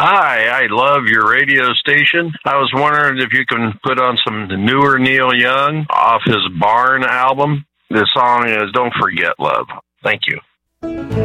Hi, I love your radio station. I was wondering if you can put on some newer Neil Young off his Barn album. The song is Don't Forget Love. Thank you.